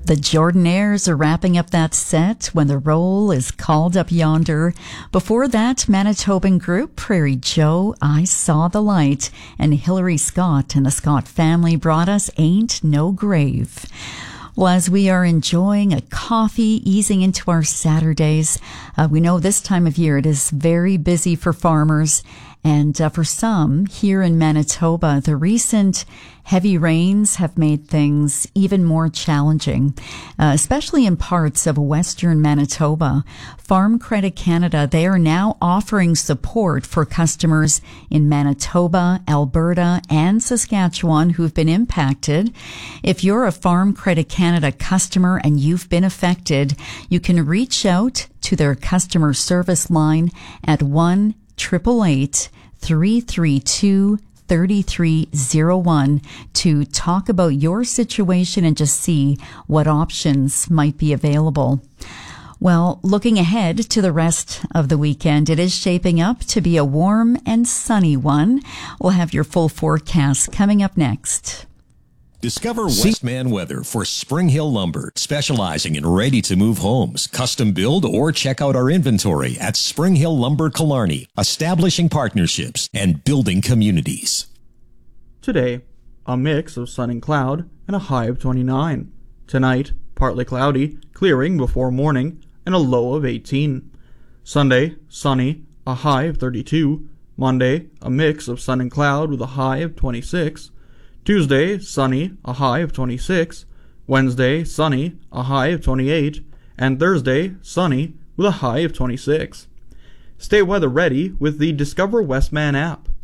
The Jordanaires are wrapping up that set when the roll is called up yonder. Before that, Manitoban group Prairie Joe, I Saw the Light, and Hillary Scott and the Scott family brought us Ain't No Grave. Well, as we are enjoying a coffee, easing into our Saturdays, we know this time of year it is very busy for farmers. And for some here in Manitoba, the recent heavy rains have made things even more challenging, especially in parts of western Manitoba. Farm Credit Canada, they are now offering support for customers in Manitoba, Alberta, and Saskatchewan who've been impacted. If you're a Farm Credit Canada customer and you've been affected, you can reach out to their customer service line at 1-888-332-3301 to talk about your situation and just see what options might be available. Well, looking ahead to the rest of the weekend, it is shaping up to be a warm and sunny one. We'll have your full forecast coming up next. Discover Westman Weather for Spring Hill Lumber, specializing in ready-to-move homes, custom build, or check out our inventory at Spring Hill Lumber Killarney, establishing partnerships and building communities. Today, a mix of sun and cloud and a high of 29. Tonight, partly cloudy, clearing before morning, and a low of 18. Sunday, sunny, a high of 32. Monday, a mix of sun and cloud with a high of 26. Tuesday, sunny, a high of 26. Wednesday, sunny, a high of 28. And Thursday, sunny, with a high of 26. Stay weather ready with the Discover Westman app.